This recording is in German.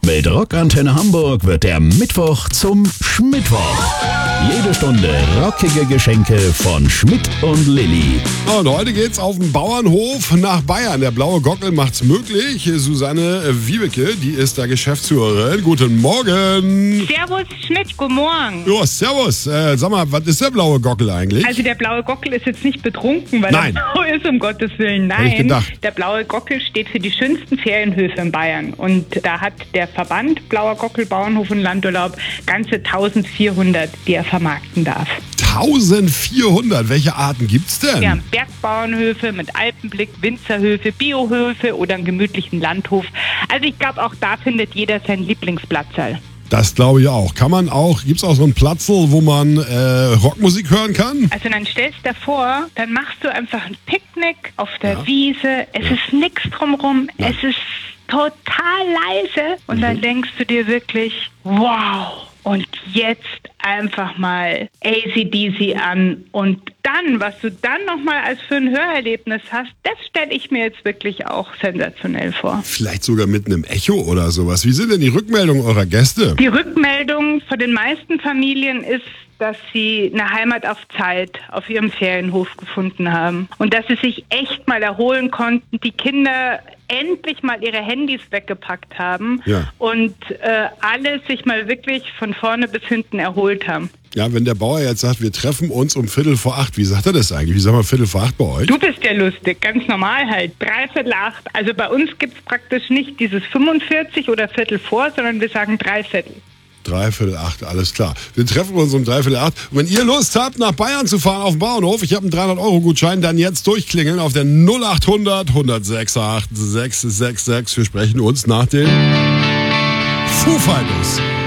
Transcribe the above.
Mit Rockantenne Hamburg wird der Mittwoch zum Schmittwoch. Jede Stunde rockige Geschenke von Schmidt und Lilly. Und heute geht's auf den Bauernhof nach Bayern. Der blaue Gockel macht's möglich. Susanne Wiebeke, die ist da Geschäftsführerin. Guten Morgen. Servus Schmidt, guten Morgen. Ja, servus. Sag mal, was ist der blaue Gockel eigentlich? Also der blaue Gockel ist jetzt nicht betrunken, weil Nein. er blau ist, um Gottes Willen. Hätte ich Nein, gedacht. der blaue Gockel steht für die schönsten Ferienhöfe in Bayern. Und da hat der Verband Blauer Gockel Bauernhof und Landurlaub ganze 1400, die er vermarkten darf. 1400. Welche Arten gibt's denn? Wir haben Bergbauernhöfe mit Alpenblick, Winzerhöfe, Biohöfe oder einen gemütlichen Landhof. Also ich glaube, auch da findet jeder seinen Lieblingsplatzl. Das glaube ich auch. Gibt's auch so einen Platzl, wo man Rockmusik hören kann? Also dann stellst du dir vor, dann machst du einfach ein Picknick auf der Wiese. Es ist nichts drumherum. Ja. Es ist total leise. Und dann denkst du dir wirklich, wow. Und jetzt einfach mal AC/DC an. Und dann, was du dann nochmal als für ein Hörerlebnis hast, das stelle ich mir jetzt wirklich auch sensationell vor. Vielleicht sogar mit einem Echo oder sowas. Wie sind denn die Rückmeldungen eurer Gäste? Die Rückmeldung von den meisten Familien ist, dass sie eine Heimat auf Zeit auf ihrem Ferienhof gefunden haben. Und dass sie sich echt mal erholen konnten, die Kinder endlich mal ihre Handys weggepackt haben und alle sich mal wirklich von vorne bis hinten erholt haben. Ja, wenn der Bauer jetzt sagt, wir treffen uns um 7:45, wie sagt er das eigentlich? Wie sagen wir 7:45 bei euch? Du bist ja lustig, ganz normal halt. 7:45. Also bei uns gibt es praktisch nicht dieses 45 oder Viertel vor, sondern wir sagen 7:45. 7:45, alles klar. Wir treffen uns um 7:45. Und wenn ihr Lust habt, nach Bayern zu fahren auf dem Bauernhof, ich habe einen 300-Euro-Gutschein, dann jetzt durchklingeln auf der 0800 106 666. Wir sprechen uns nach den Foo Fighters.